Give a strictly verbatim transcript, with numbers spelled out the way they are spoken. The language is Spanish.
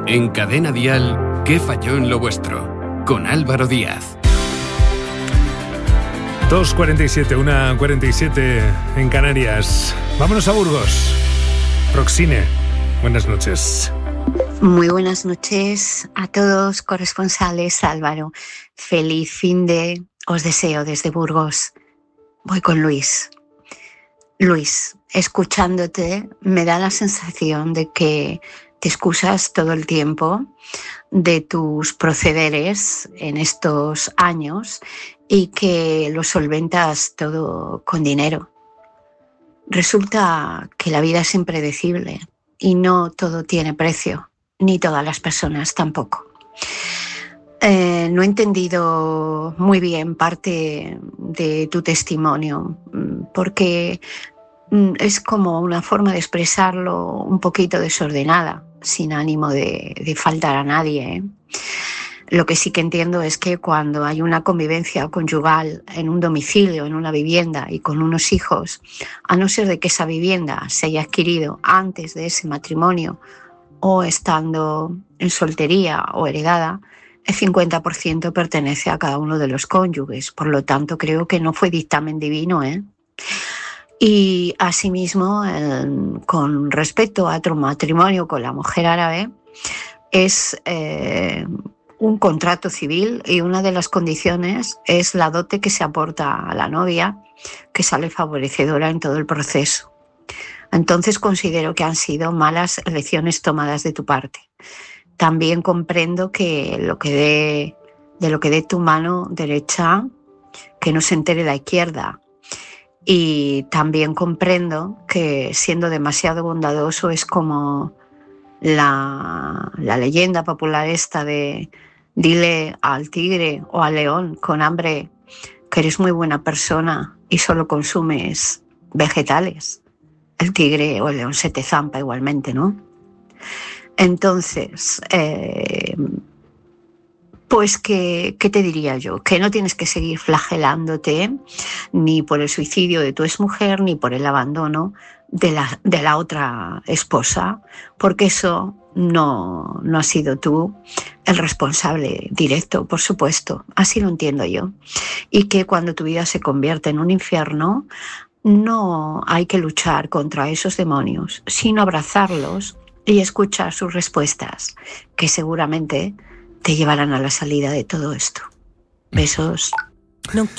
En Cadena Dial, ¿qué falló en lo vuestro? Con Álvaro Díaz. dos cuarenta y siete, una cuarenta y siete en Canarias. Vámonos a Burgos. Proxine, buenas noches. Muy buenas noches a todos, corresponsales. Álvaro, feliz fin de os deseo desde Burgos. Voy con Luis. Luis, escuchándote me da la sensación de que te excusas todo el tiempo de tus procederes en estos años y que lo solventas todo con dinero. Resulta que la vida es impredecible y no todo tiene precio, ni todas las personas tampoco. Eh, no he entendido muy bien parte de tu testimonio, porque es como una forma de expresarlo un poquito desordenada, sin ánimo de, de faltar a nadie, ¿eh? Lo que sí que entiendo es que cuando hay una convivencia conyugal en un domicilio, en una vivienda y con unos hijos, a no ser de que esa vivienda se haya adquirido antes de ese matrimonio o estando en soltería o heredada, el cincuenta por ciento pertenece a cada uno de los cónyuges. Por lo tanto, creo que no fue dictamen divino, ¿eh? Y asimismo, eh, con respecto a otro matrimonio con la mujer árabe, es eh, un contrato civil y una de las condiciones es la dote que se aporta a la novia, que sale favorecedora en todo el proceso. Entonces considero que han sido malas elecciones tomadas de tu parte. También comprendo que lo que dé, de lo que dé tu mano derecha, que no se entere la izquierda. Y también comprendo que siendo demasiado bondadoso es como la, la leyenda popular esta de dile al tigre o al león con hambre que eres muy buena persona y solo consumes vegetales. El tigre o el león se te zampa igualmente, ¿no? Entonces, eh, pues, ¿qué, ¿qué te diría yo? Que no tienes que seguir flagelándote ni por el suicidio de tu exmujer ni por el abandono de la, de la otra esposa, porque eso no, no has sido tú el responsable directo, por supuesto, así lo entiendo yo. Y que cuando tu vida se convierte en un infierno, no hay que luchar contra esos demonios, sino abrazarlos y escuchar sus respuestas, que seguramente te llevarán a la salida de todo esto. Besos. No